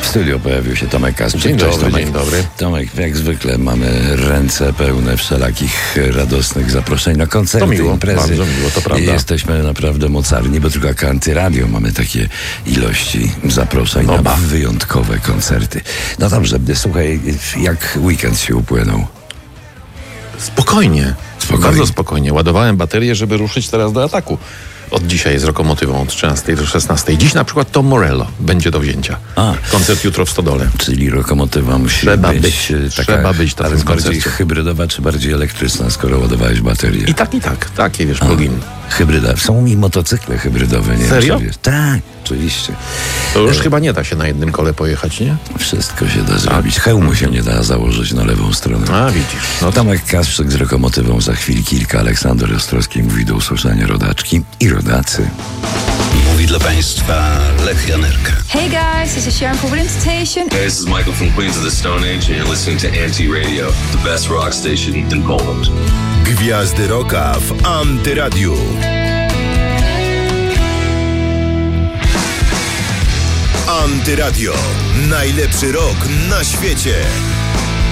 studiu pojawił się Tomek Kasprzyk. Dzień dobry, Tomek. dzień dobry. Tomek, jak zwykle mamy ręce pełne wszelakich radosnych zaproszeń na koncerty, To miło, imprezy. bardzo miło, to prawda. I jesteśmy naprawdę mocarni, bo tylko jak Antyradio mamy takie ilości zaproszeń na wyjątkowe koncerty. No dobrze, słuchaj, jak weekend się upłynął? Spokojnie. Bardzo spokojnie. Ładowałem baterię, żeby ruszyć teraz do ataku. Od dzisiaj z Lokomotywą od 13 do 16. Dziś na przykład Tom Morello będzie do wzięcia. Koncert jutro w Stodole. Czyli Lokomotywa musi być taka, trzeba być ale bardziej hybrydowa czy bardziej elektryczna, skoro ładowałeś baterię? I tak. Takie, wiesz, plugin. Hybryda. Są i motocykle hybrydowe, nie? Serio? Tak, oczywiście. To już chyba nie da się na jednym kole pojechać, nie? Wszystko się da zrobić. Hełmu się nie da założyć na lewą stronę. A, widzisz. No Tomek Kasprzyk z Lokomotywą za chwilę kilka. Aleksander Ostrowski mówi do usłyszenia, rodaczki i rodacy. Mówi dla Państwa Lech Janerka. Hey guys, this is Sharon from Station. Hey, this is Michael from Queens of the Stone Age, and you're listening to Anti-Radio, the best rock station in Poland. Gwiazdy Rocka w Antyradiu. Antyradio. Najlepszy rock na świecie.